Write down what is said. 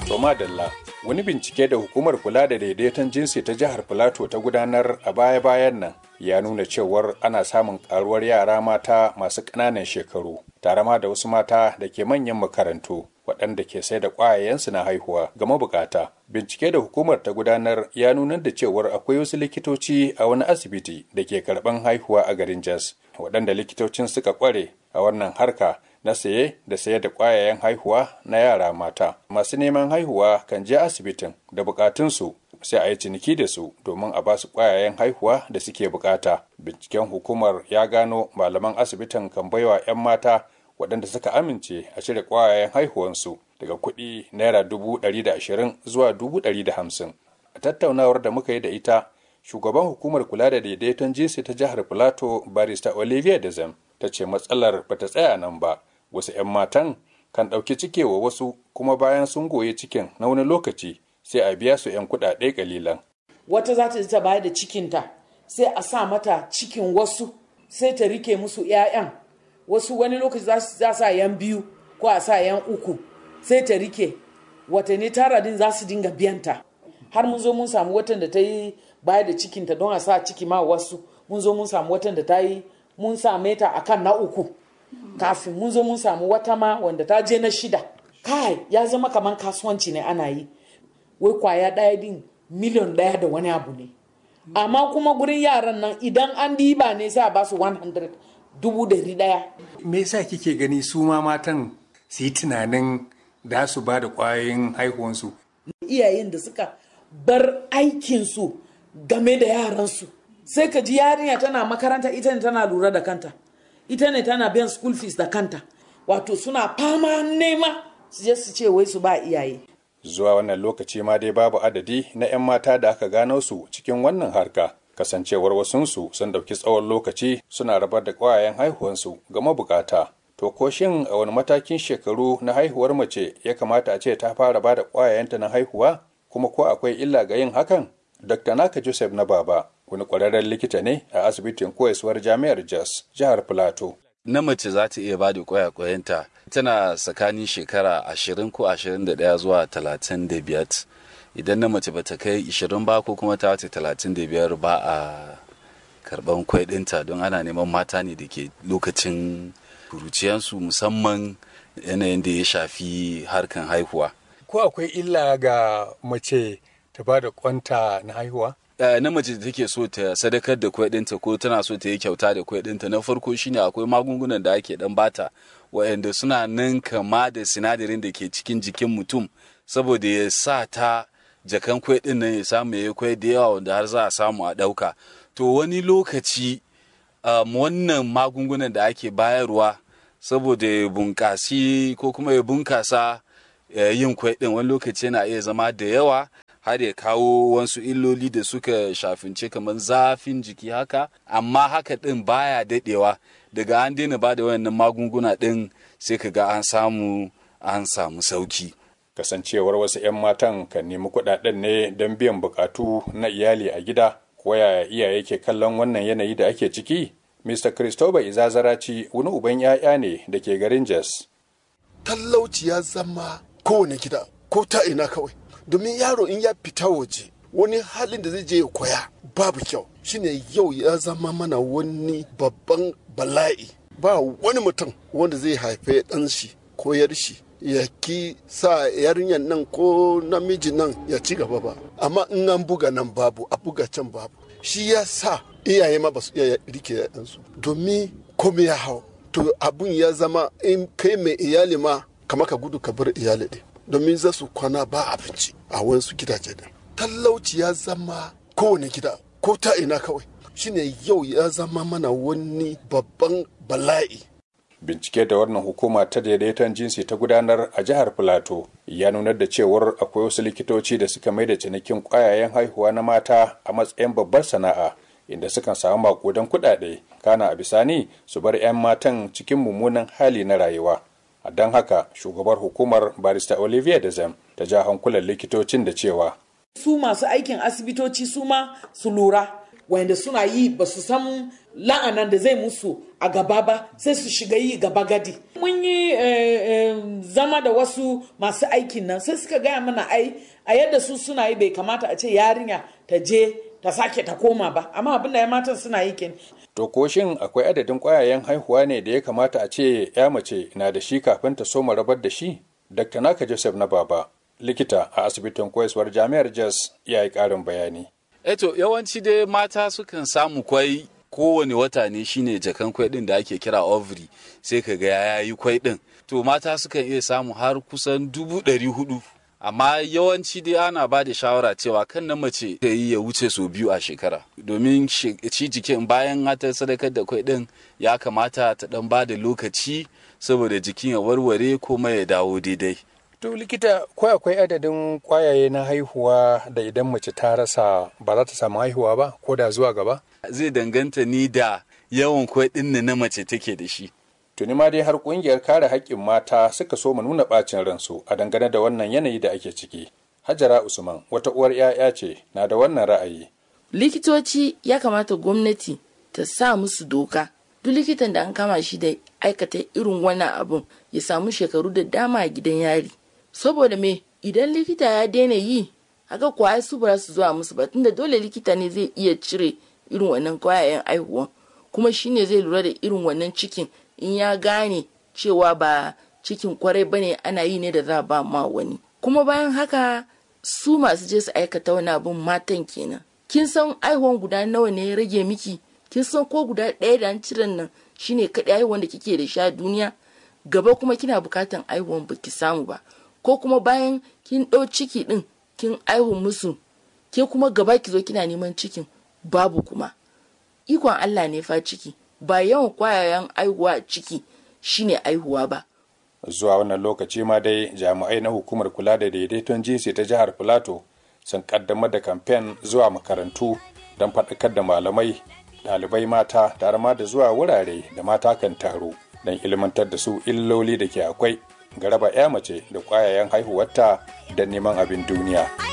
To madalla, wani bincike da hukumar kula da daidaiton jinsi ta jihar Filato ta gudanar a baya-bayan nan ya nuna cewar ana samun karuwar yara mata masu ƙananan shekaru, tare ma da wasu mata da ke manyan makarantu waɗanda ke sai da ƙwayayensu na haihuwa ga mabukata. Bincike da hukumar ta gudanar ya nunar da cewar akwai wasu likitoci a wani asibiti da ke karɓan haihuwa a garin Jos, waɗanda likitocin suka ƙware a wannan harka na saye da ƙwayayen haihuwa na yara mata. Masu neman haihuwa kan je asibitin da bukatunsu sai a yi ciniki da su domin a ba su ƙwayayen haihuwa da suke bukata. Binciken hukumar ya gano malaman asibitin kan baiwa 'yan mata waɗanda suka amince a cire ƙwayayen haihuwansu daga kuɗi naira 120,000 zuwa 150,000. A tattaunawar da muka yi da ita, shugaban hukumar kula da daidaiton jinsi ta jihar Filato, barista Olivia Dezem, ta ce matsalar bata tsaya nan ba. Wasu 'yan matan kan ɗauki cike wa wasu, kuma bayan sun goyi cikin na wani lokaci sai a biya su 'yan kuɗaɗe ƙalilan. Wata za ta ta bayar da cikinta, sai a sa mata cikin wasu, sai ta rike musu 'ya'yan. Wasu wani lokaci za sa 'yan biyu ko a sa 'yan uku, sai ta rike watanni tara din za su dinga biyanta. Har mun zo mun samu watan da ta yi bayar da cikinta don a sa ciki ma wasu. Mun zo mun samu watan da ta yi mun same ta akan na uku. Kafin mun zo mun samu wata ma wanda ta je na 6. Kai ya zama kamar kasuwanci ne ana yi. Wai kwaya ɗaya din miliyan 1 da wani abu ne. Amma kuma gurin yaran nan idan an diba ne sai a ba su 100,000. Me yasa kike gani su ma matan su yi tunanin da su ba da ƙwayoyin haihuwansu? Iyayen da suka bar aikinsu game da yaransu. Sai ka ji yarinya tana makaranta, ita ne tana lura da kanta. Ita ne tana biyan school fees da kanta. Wato suna fama nema su je su ce wai su ba iyaye. Zuwa wannan lokaci ma dai babu adadi na 'yan mata da aka gano su cikin wannan harka. Kasancewar wasunsu sun ɗauki tsawon lokaci suna rabar da ƙwayayen haihuwansu ga mabukata. To ko shin a wani matakin shekaru na haihuwar mace ya kamata a ce ta fara ba da ƙwayayenta na haihuwa? Kuma ko akwai illa ga yin hakan? Dr. Naka Joseph na Baba wani ƙwararren likita ne a asibitin koyaswar jami'ar Jos, jihar Filato. Na mace za ta iya ba da ƙwayaƙwayanta tana tsakanin shekara 20 ko 21 zuwa 35. Idan na mace ba ta kai 20 ba ko kuma ta wuce 35 ba a karɓan kwai ɗinta, don ana neman mata ne da ke lokacin kuruciyansu, musamman yanayin da ya shafi harkan haihuwa. Ko akwai illa ga mace ta ba da kwanta na haihuwa? Na mace da take so ta sadakar da kwai ɗinta ko tana so ta yi kyauta da kwai ɗinta, na farko shine akwai magungunan da ake ɗan bata waɗanda suna nan kama da sinadarin da ke cikin jikin mutum, saboda ya sa ta jakan kwai ɗin nan ya samu ya yi kwai da yawa wanda har za a samu a ɗauka. To wani lokaci wannan magungunan da ake bayarwa saboda ya bunƙasi ko kuma ya bunkasa yin kwai ɗin, wani lokaci yana iya zama da yawa har ya kawo wasu illoli da suka shafince kamar zafin jiki haka, amma haka ɗin baya daɗewa. Daga an daina ba da wayannan magunguna ɗin sai ka ga an samu sauki. Kasancewar wasu 'yan matan kan nemi kuɗaɗen ne don biyan buƙatu na iyali a gida, ko yaya iyaye ke kallon wannan yanayi da ake ciki? Mr. Christopher Izazaraci wani uban 'ya'ya ne da ke garin Jos. Talauci ya zama kowane gida ko ta ina kawai, domin yaro in ya fita waje wani halin da zai je ya koya babu kyau. Shine yau ya zama mana wani babban bala'i. Ba wani mutum wanda zai haife ɗan shi ko yar shi ya ki sa yarinyar nan ko namiji nan ya ci gaba ba, amma in an buga nan babu, a buga can babu. Shi ya sa iyaye ma ba su iya rike ɗansu domin komai ya hau. To abun ya zama in kai mai iyali ma kama ka gudu ka bar iyali ɗin, domin za su kwana ba abinci a wasu gidaje ɗin. Talauci ya zama kowane gida ko ta ina kawai. Shine yau ya zama mana wani babban bala'i. Bincike da wannan hukuma ta daidaiton jinsi ta gudanar a jihar Filato ya nunar da cewar akwai wasu likitoci da suka mai da cinikin ƙwayayen haihuwa na mata a matsayin babbar sana'a, inda sukan samu makudan kuɗaɗe, kana a bisani su bar 'yan matan cikin mummunan hali na rayuwa. A don haka shugabar hukumar barista Olivia Dezem ta ja hankulan likitocin da cewa su masu aikin asibitoci su ma su lura. wanda suna yi ba su san la'anan da zai musu a gaba ba sai su shiga yi gaba gadi. Mun yi zama da wasu masu aikin nan sai suka gaya mana a yadda su suna yi bai kamata a ce yarinya ta je ta sake ta koma ba, amma abin da ya matan suna yi kenan. To ko shin akwai adadin ƙwayayen haihuwa ne da ya kamata a ce ya mace na da shi kafin ta soma rabar da shi? Dr. Naka Joseph na Baba, likita a asibitin koyaswar Jami'ar Jos, ya yi ƙarin bayani. Eto yawanci dai mata sukan samu kwai kowane wata ne shine jakan kwai din da ake kira ovary, sai ka ga ya yi kwai din. To mata sukan iya samu har kusan 400,000. Amma yawanci dai ana ba da shawara cewa kan na mace ta yi ya wuce sau 2 a shekara, domin shi jikin bayan ta sadakar da kwai din ya kamata ta dan ba da lokaci saboda jikin ya warware kuma ya dawo daidai. To likita, ko akwai adadin kwayaye na haihuwa da idan mace ta rasa ba za ta samu haihuwa ba ko da zuwa gaba? Zai danganta ni da yawan kwai din na mace take da shi. Tuni ma dai har kungiyar kare haƙƙin mata suka so mu nuna ɓacin ransu a dangane da wannan yanayi da ake ciki. Hajara Usman, wata uwar 'ya'ya ce, na da wannan ra'ayi. Likitoci ya kamata gwamnati ta sa musu doka. Duk likitan da an kama shi da aikata irin wannan abun ya samu shekaru da dama a gidan yari. Saboda me idan likita ya daina yi, haka kwaya su ba su zuwa musu ba, tunda dole likita ne zai iya cire irin wannan kwayayen aihuwa, kuma shine zai lura da irin wannan cikin. In ya gane cewa ba cikin kwarai bane ana yi ne da za ba ma wani. Kuma bayan haka su masu je su aikata wani abun matan kenan. Kin san aihuwan guda nawa ne ya rage miki? Kin san ko guda ɗaya da an ciren nan shine kaɗai aihuwan da kike da sha duniya? Gaba kuma kina bukatan aihuwan baki samu ba. Ko kuma bayan kin ɗau ciki ɗin kin aihu musu, ke kuma gaba ki zo kina neman cikin babu kuma. Ikon Allah ne fa ciki. Ba yawan kwayayen aihuwa ciki shine aihuwa ba. Zuwa wannan lokaci ma dai jami'ai na hukumar kula da daidaiton jinsi ta jihar Filato sun kaddamar da kamfen zuwa makarantu don faɗakar da malamai, ɗalibai mata tare ma da zuwa wurare da mata kan taro don ilmantar da su illoli da ke akwai ga raba 'ya mace da kwayayen haihuwarta da neman abin duniya.